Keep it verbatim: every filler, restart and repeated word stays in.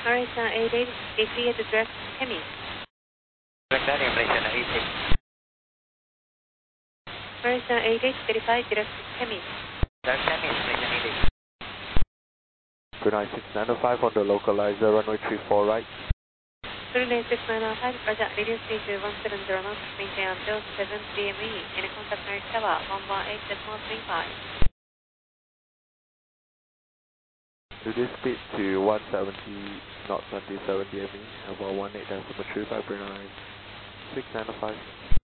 Alright, uh, eight eight, they clear the direct Hemi. Direct that Malaysia eight six. Alright, uh, eight eight, verify direct Hemi. Direct Hemi, Malaysia eight eight. Good night, six nine five on the localizer, runway three four right. Good night, six nine five, Roger, radio stage one seven zero knots, maintain until seven D M E, in contact North Tower, one one eight point three five. Reduce speed to one seventy knots until seven D M E, about one eight point three five, Brunei six nine five.